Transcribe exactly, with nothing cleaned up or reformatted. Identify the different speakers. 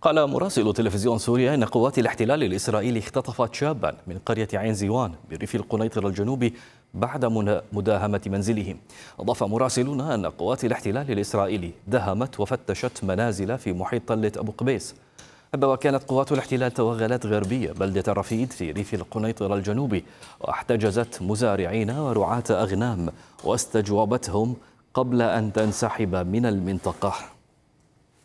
Speaker 1: قال مراسل تلفزيون سوريا إن قوات الاحتلال الإسرائيلي اختطفت شابا من قرية عين زيوان بريف القنيطرة الجنوبي بعد مداهمة منزله. أضاف مراسلون أن قوات الاحتلال الإسرائيلي دهمت وفتشت منازل في محيط طلة أبو قبيس. وكانت قوات الاحتلال توغلت غربية بلدة رفيد في ريف القنيطرة الجنوبي واحتجزت مزارعين ورعاة أغنام واستجوبتهم قبل أن تنسحب من المنطقة.